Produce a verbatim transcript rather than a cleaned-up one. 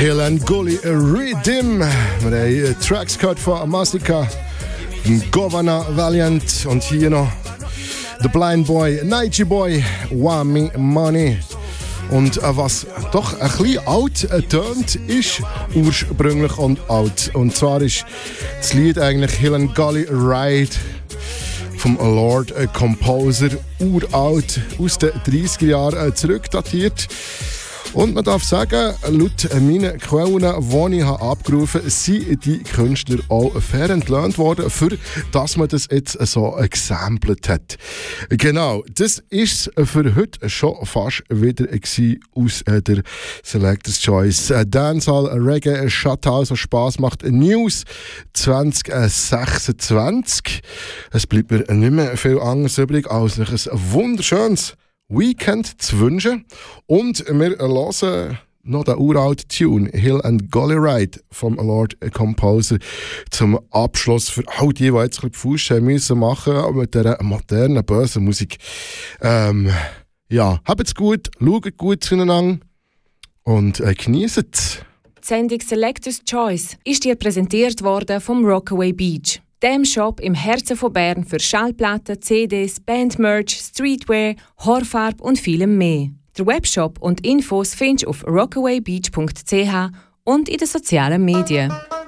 Hill and Gully Rhythm. Wir haben Tracks gehört von Masika, Governor Valiant und hier noch The Blind Boy, Nigel Boy, Want Me Money. Und äh, was doch ein bisschen alt äh, tönt, ist ursprünglich und alt. Und zwar ist das Lied eigentlich Hill and Gully Ride vom Lord äh, Composer, uralt, aus den dreißiger Jahren äh, zurückdatiert. Und man darf sagen, laut meinen Quellen, die ich abgerufen habe, sind die Künstler auch fair entlohnt worden, für dass man das jetzt so gesampelt hat. Genau, das ist für heute schon fast wieder aus der Selector's Choice. Dancehall, Reggae, Shuthouse, was Spass macht. News zwanzig sechsundzwanzig. Es bleibt mir nicht mehr viel anderes übrig, als ein wunderschönes Weekend zu wünschen. Und wir hören noch den uralten Tune Hill and Gully Ride vom Lord Composer zum Abschluss für all die, die jetzt ein bisschen Fuß haben müssen machen mit dieser modernen, bösen Musik. Ähm, ja, habt's gut, schaut gut zueinander und äh, genießt es. Die Sendung Selector's Choice ist dir präsentiert worden vom Rockaway Beach, dem Shop im Herzen von Bern für Schallplatten, C Ds, Bandmerch, Streetwear, Haarfarbe und vielem mehr. Der Webshop und Infos findest du auf rockaway beach punkt c h und in den sozialen Medien.